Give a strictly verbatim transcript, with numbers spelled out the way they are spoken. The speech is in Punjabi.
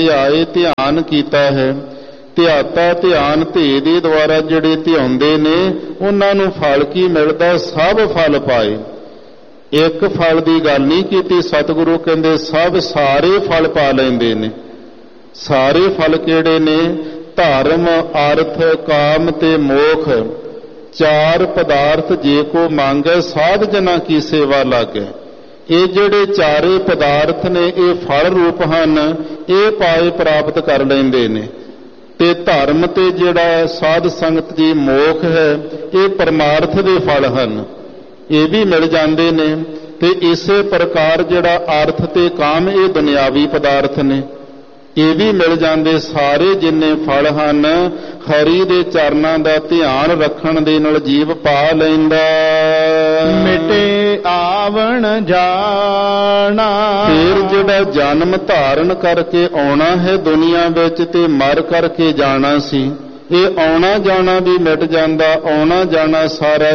ਆਏ ਧਿਆਨ ਕੀਤਾ ਹੈ। ਧਿਆਤਾ ਧਿਆਨ ਧੇ ਦੇ ਦੁਆਰਾ ਜਿਹੜੇ ਧਿਆਉਂਦੇ ਨੇ ਉਹਨਾਂ ਨੂੰ ਫਲ ਕੀ ਮਿਲਦਾ? ਸਭ ਫਲ ਪਾਏ। ਇੱਕ ਫਲ ਦੀ ਗੱਲ ਨਹੀਂ ਕੀਤੀ, ਸਤਿਗੁਰੂ ਕਹਿੰਦੇ ਸਭ ਸਾਰੇ ਫਲ ਪਾ ਲੈਂਦੇ ਨੇ। ਸਾਰੇ ਫਲ ਕਿਹੜੇ ਨੇ? ਧਰਮ, ਅਰਥ, ਕਾਮ ਤੇ ਮੋਖ, ਚਾਰ ਪਦਾਰਥ ਜੇ ਕੋ ਮੰਗੈ ਸਾਧ ਜਨਾਂ ਕੀ ਸੇਵਾ ਲਾਗੈ। ਇਹ ਜਿਹੜੇ ਚਾਰੇ ਪਦਾਰਥ ਨੇ ਇਹ ਫਲ ਰੂਪ ਹਨ, ਇਹ ਪਾਏ ਪ੍ਰਾਪਤ ਕਰ ਲੈਂਦੇ ਨੇ। ਤੇ ਧਰਮ ਤੇ ਜਿਹੜਾ ਸਾਧ ਸੰਗਤ ਦੀ ਮੋਖ ਹੈ ਇਹ ਪਰਮਾਰਥ ਦੇ ਫਲ ਹਨ, ਇਹ ਵੀ ਮਿਲ ਜਾਂਦੇ ਨੇ। ਤੇ ਇਸੇ ਪ੍ਰਕਾਰ ਜਿਹੜਾ ਅਰਥ ਤੇ ਕਾਮ ਇਹ ਦੁਨਿਆਵੀ ਪਦਾਰਥ ਨੇ, ਇਹ ਵੀ ਮਿਲ ਜਾਂਦੇ। ਸਾਰੇ ਜਿੰਨੇ ਫਲ ਹਨ ਹਰੀ ਦੇ ਚਰਨਾਂ ਦਾ ਧਿਆਨ ਰੱਖਣ ਦੇ ਨਾਲ ਜੀਵ ਪਾ ਲੈਂਦਾ। ਮਿਟੇ ਆਵਣ ਜਾਣਾ, ਫਿਰ ਜਿਹੜਾ ਜਨਮ ਧਾਰਨ ਕਰਕੇ ਆਉਣਾ ਹੈ ਦੁਨੀਆ ਵਿੱਚ ਤੇ ਮਰ ਕਰਕੇ ਜਾਣਾ ਸੀ, ਇਹ ਆਉਣਾ ਜਾਣਾ ਵੀ ਮਿਟ ਜਾਂਦਾ। ਆਉਣਾ ਜਾਣਾ ਸਾਰਾ